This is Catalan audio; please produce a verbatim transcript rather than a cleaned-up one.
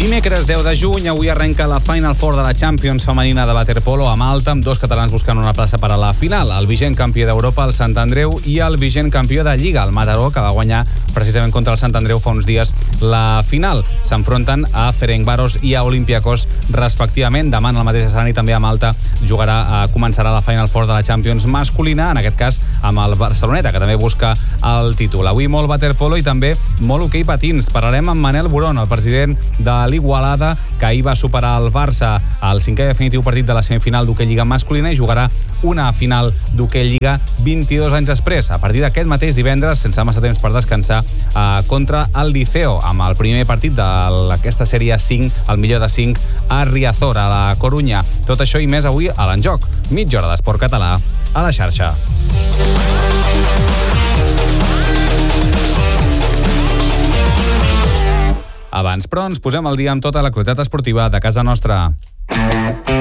Dimecres deu de juny, avui arrenca la Final Four de la Champions femenina de waterpolo a Malta, amb dos catalans buscant una plaça per a la final. El vigent campió d'Europa, el Sant Andreu, i el vigent campió de Lliga, el Mataró, que va guanyar precisament contra el Sant Andreu fa uns dies la final. S'enfronten a Ferencváros i a Olympiacos, respectivament. Demà en el mateix escenari, també a Malta, jugarà, eh, començarà la Final Four de la Champions masculina, en aquest cas amb el Barceloneta, que també busca el títol. Avui molt waterpolo i també molt hoquei patins. Parlarem amb Manel Buron, el president de l'Igualada, que ahir va superar el Barça al cinquè i definitiu partit de la semifinal d'hoquei Lliga masculina i jugarà una final d'hoquei Lliga vint-i-dos anys després, a partir d'aquest mateix divendres, sense massa temps per descansar, eh, contra el Liceo, amb el primer partit d'aquesta sèrie cinc, el millor de cinc, a Riazor, a la Corunya. Tot això i més avui a l'Enjoc. Mitja hora d'esport català a la xarxa. Abans, però, ens posem al dia amb tota l'actualitat esportiva de casa nostra.